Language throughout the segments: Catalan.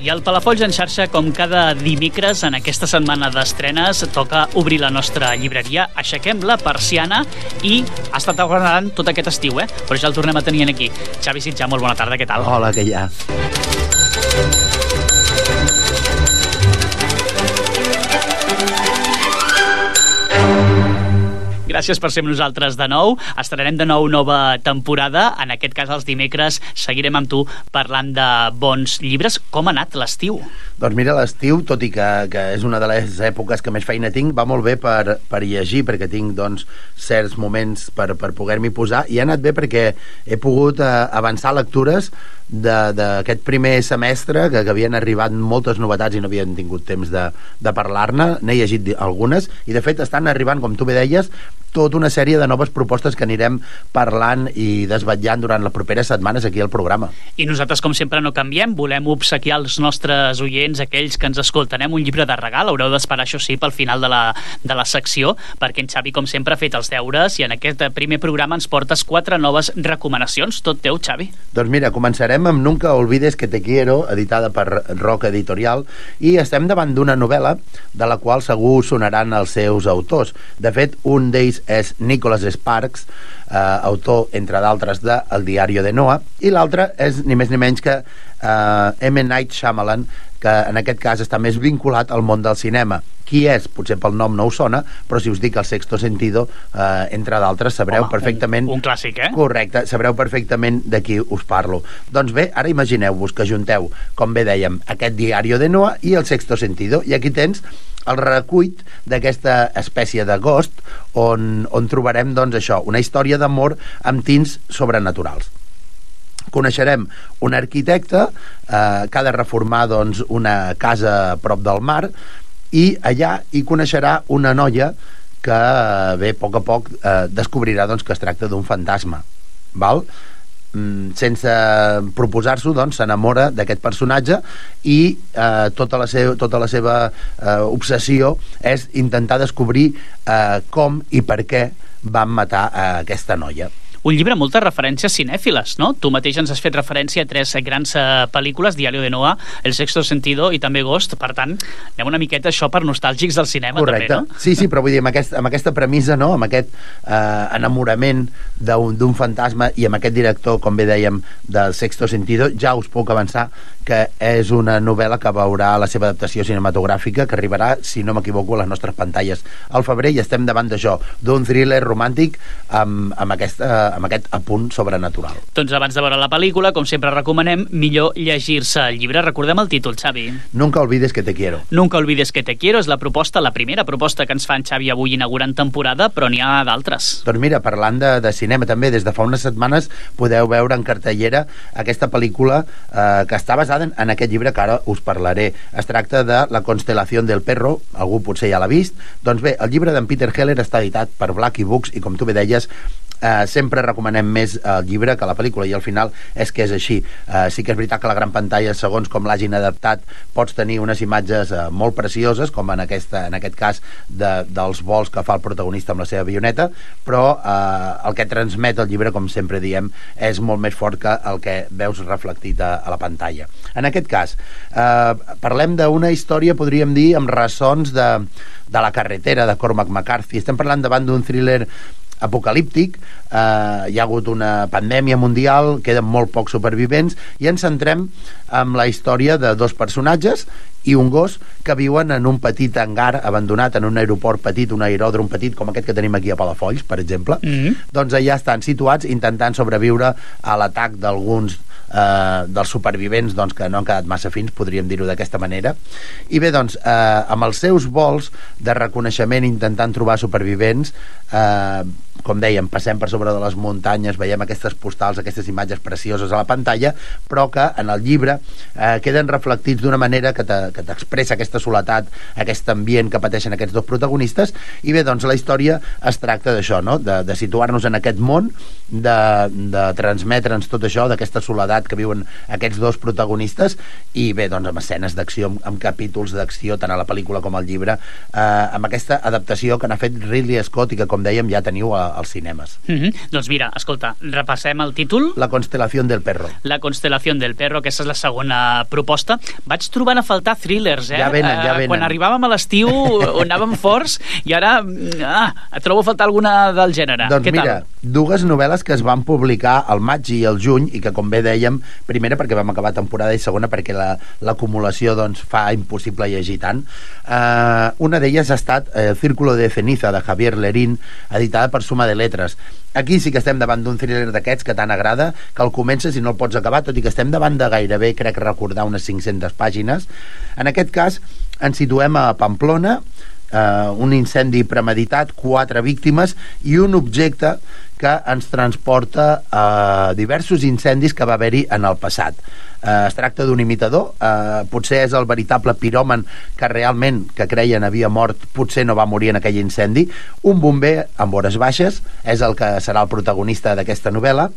I al Palafolls en xarxa, com cada dimecres en aquesta setmana d'estrenes, toca obrir la nostra llibreria, aixequem la persiana i ha estat aguardant tot aquest estiu, però ja el tornem a tenir aquí. Xavi Sitjà, molt bona tarda, què tal? Hola, què hi ha? Gràcies per ser amb nosaltres de nou. Estrenarem de nou nova temporada. En aquest cas, els dimecres, seguirem amb tu parlant de bons llibres. Com ha anat l'estiu? Doncs mira, l'estiu, tot i que és una de les èpoques que més feina tinc, va molt bé per llegir, perquè tinc certs moments per poder-m'hi posar, i ha anat bé perquè he pogut avançar lectures d'aquest primer semestre, que havien arribat moltes novetats i no havien tingut temps de parlar-ne. N'he llegit algunes, i de fet estan arribant, com tu bé deies, tota una sèrie de noves propostes que anirem parlant i desvetllant durant les properes setmanes aquí al programa. I nosaltres, com sempre, no canviem. Volem obsequiar als nostres oients, aquells que ens escolten, un llibre de regal. Haureu d'esperar, això sí, pel final de la secció, perquè en Xavi, com sempre, ha fet els deures i en aquest primer programa ens portes 4 noves recomanacions. Tot teu, Xavi. Doncs mira, començarem amb Nunca olvides que te quiero, editada per Roca Editorial, i estem davant d'una novel·la de la qual segur sonaran els seus autors. De fet, un d'ells és Nicholas Sparks, autor, entre d'altres, de El diario de Noah, i l'altre és ni més ni menys que M. Night Shyamalan, que en aquest cas està més vinculat al món del cinema. Qui és? Potser pel nom no us sona, però si us dic El sexto sentido, entre d'altres, sabreu perfectament... Un clàssic, Correcte, sabreu perfectament de qui us parlo. Doncs bé, ara imagineu-vos que junteu, com bé dèiem, aquest Diario de Noah i El sexto sentido, i aquí tens el recull d'aquesta espècie de Ghost, on trobarem, això, una història d'amor amb tints sobrenaturals. Coneixerem un arquitecte que ha de reformar una casa a prop del mar, i allà hi coneixerà una noia que a poc a poc descobrirà que es tracta d'un fantasma, val? Sense proposar-s'ho, s'enamora d'aquest personatge, i tota la seva obsessió és intentar descobrir com i per què van matar aquesta noia. Un llibre amb moltes referències cinèfiles, no? Tu mateix ens has fet referència a 3 grans pel·lícules, Diario de Noah, El sexto sentido i també Ghost. Per tant, anem una miqueta això per nostàlgics del cinema. Correcte. També, no? Sí, però vull dir, amb aquesta premissa, no? Amb aquest enamorament d'un fantasma, i amb aquest director, com bé dèiem, del sexto sentido, ja us puc avançar que és una novel·la que veurà la seva adaptació cinematogràfica, que arribarà, si no m'equivoco, a les nostres pantalles al febrer, i estem davant d'això, d'un thriller romàntic amb aquest apunt sobrenatural. Doncs abans de veure la pel·lícula, com sempre recomanem, millor llegir-se el llibre. Recordem el títol, Xavi. Nunca olvides que te quiero. Nunca olvides que te quiero és la primera proposta que ens fa en Xavi avui inaugurant temporada, però n'hi ha d'altres. Doncs mira, parlant de cinema també, des de fa unes setmanes podeu veure en cartellera aquesta pel·lícula que està basada en aquest llibre que ara us parlaré. Es tracta de La constelación del perro, algú potser ja l'ha vist. Doncs bé, el llibre d'en Peter Heller està editat per Blackie Books, i com tu bé deies, sempre recomanem més el llibre que la pel·lícula, i al final és que és així. Sí que és veritat que la gran pantalla, segons com l'hagin adaptat, pots tenir unes imatges molt precioses, com en aquest cas dels vols que fa el protagonista amb la seva avioneta, però el que transmet el llibre, com sempre diem, és molt més fort que el que veus reflectit a la pantalla. En aquest cas, parlem d'una història, podríem dir, amb ressons de La carretera, de Cormac McCarthy. Estem parlant davant d'un thriller apocalíptic, hi ha hagut una pandèmia mundial, queden molt pocs supervivents, i ens centrem en la història de 2 personatges i un gos que viuen en un petit hangar abandonat, en un aeroport petit, un aeròdrom petit, com aquest que tenim aquí a Palafolls, per exemple. Doncs allà estan situats intentant sobreviure a l'atac d'alguns dels supervivents que no han quedat massa fins, podríem dir-ho d'aquesta manera. I bé, amb els seus vols de reconeixement intentant trobar supervivents, com dèiem, passem per sobre de les muntanyes, veiem aquestes postals, aquestes imatges precioses a la pantalla, però que en el llibre queden reflectits d'una manera que t'expressa aquesta soledat, aquest ambient que pateixen aquests 2 protagonistes. I bé, la història es tracta d'això, no? De situar-nos en aquest món, de transmetre'ns tot això, d'aquesta soledat que viuen aquests 2 protagonistes, i bé, amb escenes d'acció, amb capítols d'acció, tant a la pel·lícula com al llibre, amb aquesta adaptació que n'ha fet Ridley Scott, i que, com dèiem, ja teniu a als cinemes. Doncs mira, escolta, repassem el títol. La constelación del perro. La constelación del perro, aquesta és la segona proposta. Vaig trobant a faltar thrillers, Ja venen. Quan arribàvem a l'estiu anàvem forts i ara trobo a faltar alguna del gènere. Doncs Què mira, tal? dues novel·les que es van publicar al maig i al juny i que, com bé dèiem, primera perquè vam acabar temporada i segona perquè l'acumulació doncs, fa impossible llegir tant. Una d'elles ha estat El Círculo de Ceniza, de Javier Lerín, editada per Suma de Lettres. Aquí sí que estem davant d'un thriller d'aquests que tant agrada, que el comences i no el pots acabar, tot i que estem davant de gairebé, crec recordar, unes 500 pàgines. En aquest cas ens situem a Pamplona, un incendi premeditat, 4 víctimes i un objecte que ens transporta a diversos incendis que va haver-hi en el passat. Es tracta d'un imitador, potser és el veritable piròman que realment, que creien havia mort, potser no va morir en aquell incendi. Un bomber amb hores baixes és el que serà el protagonista d'aquesta novel·la.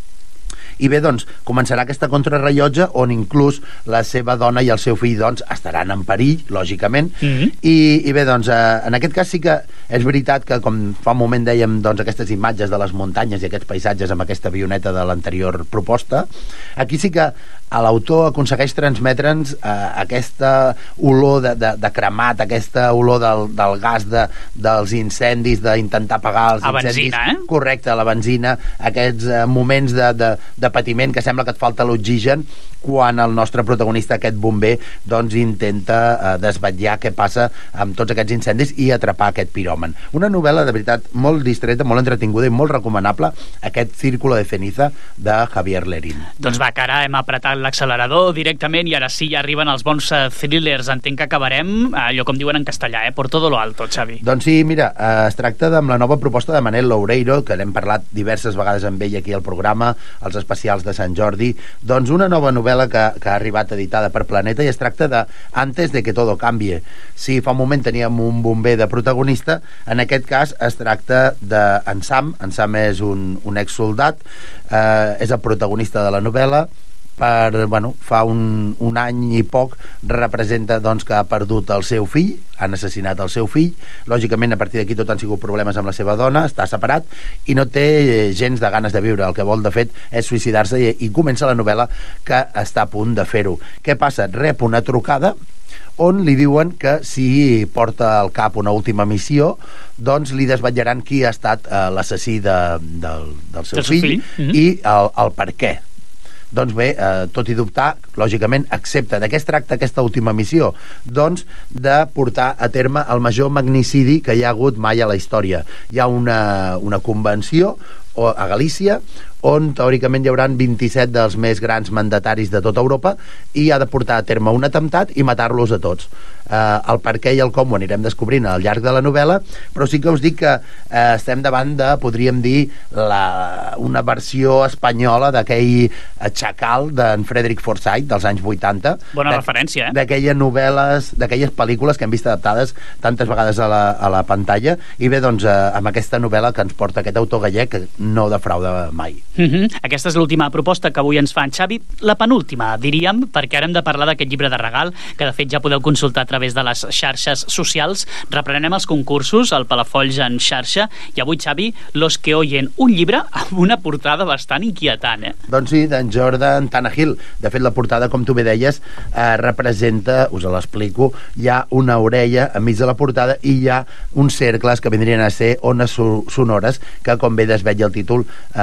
I bé, doncs, començarà aquesta contrarrellotge on inclús la seva dona i el seu fill, doncs, estaran en perill, lògicament. I bé, doncs, en aquest cas sí que és veritat que, com fa un moment dèiem, doncs, aquestes imatges de les muntanyes i aquests paisatges amb aquesta avioneta de l'anterior proposta, aquí sí que l'autor aconsegueix transmetre'ns aquesta olor de cremat, aquesta olor del gas dels incendis, d'intentar apagar els incendis. Benzina, Correcte, la benzina, aquests moments de patiment que sembla que et falta l'oxigen quan el nostre protagonista, aquest bomber, doncs intenta desvetllar què passa amb tots aquests incendis i atrapar aquest piròman. Una novel·la de veritat molt distreta, molt entretinguda i molt recomanable, aquest Círculo de Ceniza de Javier Lerín. Doncs va, que ara hem apretat l'accelerador directament i ara sí ja arriben els bons thrillers. Entenc que acabarem, allò com diuen en castellà, por todo lo alto, Xavi. Doncs sí, mira, es tracta amb la nova proposta de Manel Loureiro, que n'hem parlat diverses vegades amb ell aquí al programa, als especials de Sant Jordi. Doncs una nova novel·la que ha arribat editada per Planeta i es tracta de Antes de que todo cambie. Sí, fa un moment teníem un bomber de protagonista, en aquest cas es tracta d'en Sam. En Sam és un exsoldat, és el protagonista de la novel·la. Fa un any i poc representa doncs, que ha perdut el seu fill, han assassinat el seu fill. Lògicament, a partir d'aquí tot han sigut problemes amb la seva dona, està separat i no té gens de ganes de viure. El que vol, de fet, és suïcidar-se i comença la novel·la que està a punt de fer-ho. Què passa? Rep una trucada on li diuen que si porta al cap una última missió, doncs li desvetllaran qui ha estat l'assassí del seu fill i el per què. Doncs bé, tot i dubtar, lògicament accepta. De què es tracta aquesta última missió? Doncs de portar a terme el major magnicidi que hi ha hagut mai a la història. Hi ha una convenció a Galícia on teòricament hi haurà 27 dels més grans mandataris de tota Europa i ha de portar a terme un atemptat i matar-los a tots. El per què i el com ho anirem descobrint al llarg de la novel·la, però sí que us dic que estem davant de, podríem dir, una versió espanyola d'aquell Chacal d'en Frederick Forsyth dels anys 80. Bona referència, d'aquelles novel·les, d'aquelles pel·lícules que hem vist adaptades tantes vegades a la pantalla, i bé, doncs, amb aquesta novel·la que ens porta aquest autor gallec que no defrauda mai. Aquesta és l'última proposta que avui ens fa en Xavi, la penúltima, diríem, perquè ara hem de parlar d'aquest llibre de regal, que de fet ja podeu consultar a través de les xarxes socials. Reprenem els concursos, el Palafolls en xarxa, i avui, Xavi, Los que oyen, un llibre amb una portada bastant inquietant, Doncs sí, d'en Jordan Tannahill. De fet, la portada, com tu bé deies, representa, us l'explico, hi ha una orella enmig de la portada i hi ha uns cercles que vindrien a ser ones sonores, que, com bé desvetlla el títol,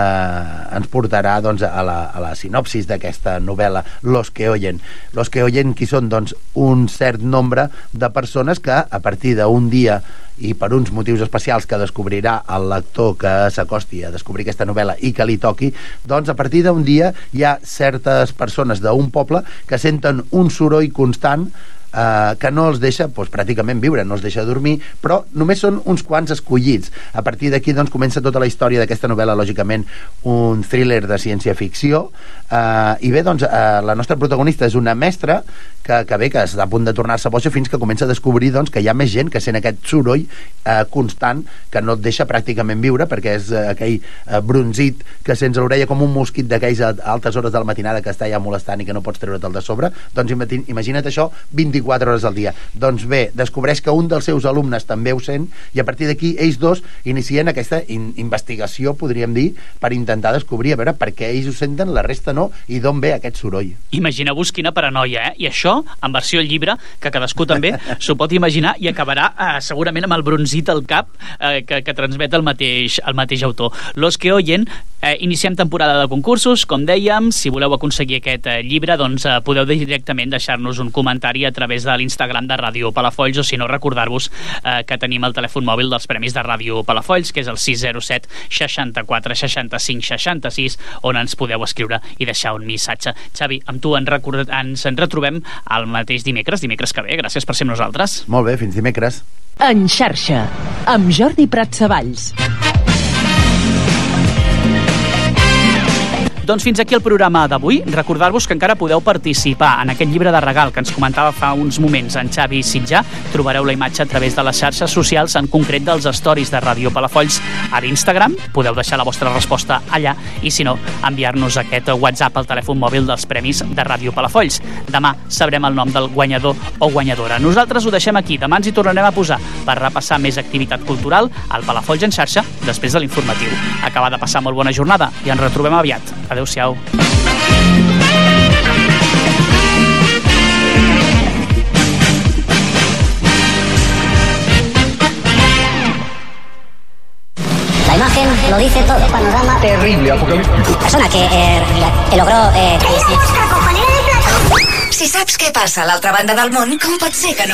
ens portarà doncs, a la sinopsis d'aquesta novel·la, Los que oyen. Los que oyen, qui són? Doncs un cert nombre de persones que a partir d'un dia i per uns motius especials que descobrirà el lector que s'acosti a descobrir aquesta novel·la i que li toqui, doncs a partir d'un dia hi ha certes persones d'un poble que senten un soroll constant que no els deixa pràcticament viure, no els deixa dormir, però només són uns quants escollits. A partir d'aquí doncs, comença tota la història d'aquesta novel·la, lògicament un thriller de ciència-ficció, i bé, doncs, la nostra protagonista és una mestra que bé, que està a punt de tornar-se boja fins que comença a descobrir doncs, que hi ha més gent que sent aquest soroll constant que no et deixa pràcticament viure, perquè és aquell bronzit que sents a l'orella com un mosquit d'aquells a altes hores de la matinada que està ja molestant i que no pots treure'l de sobre. Doncs imagina't això 24 hores al dia. Doncs bé, descobreix que un dels seus alumnes també ho sent, i a partir d'aquí ells dos inicien aquesta investigació, podríem dir, per intentar descobrir a veure per què ells ho senten, la resta no, i d'on ve aquest soroll. Imagineu-vos quina paranoia, I això, en versió al llibre, que cadascú també s'ho pot imaginar, i acabarà segurament amb el bronzit al cap que transmet el mateix autor. Los que oyen, iniciem temporada de concursos, com dèiem. Si voleu aconseguir aquest llibre, doncs podeu directament deixar-nos un comentari a través de l'Instagram de Ràdio Palafolls, o si no, recordar-vos que tenim el telèfon mòbil dels Premis de Ràdio Palafolls, que és el 607 64 65 66, on ens podeu escriure i deixar un missatge. Xavi, amb tu ens en retrobem el mateix dimecres que ve. Gràcies per ser amb nosaltres. Molt bé, fins dimecres. En xarxa, amb Jordi Pratsavalls. Doncs fins aquí el programa d'avui. Recordar-vos que encara podeu participar en aquest llibre de regal que ens comentava fa uns moments en Xavi Sitjà. Trobareu la imatge a través de les xarxes socials, en concret dels stories de Ràdio Palafolls a l'Instagram. Podeu deixar la vostra resposta allà, i si no, enviar-nos aquest WhatsApp al telèfon mòbil dels Premis de Ràdio Palafolls. Demà sabrem el nom del guanyador o guanyadora. Nosaltres ho deixem aquí. Demà ens hi tornarem a posar per repassar més activitat cultural al Palafolls en xarxa després de l'informatiu. Acaba de passar molt bona jornada i ens retrobem aviat. Adéu-siau. La imagen lo dice todo. Panorama terrible, apocalíptico. Persona que logró... Si saps què passa a l'altra banda del món, com pot ser que no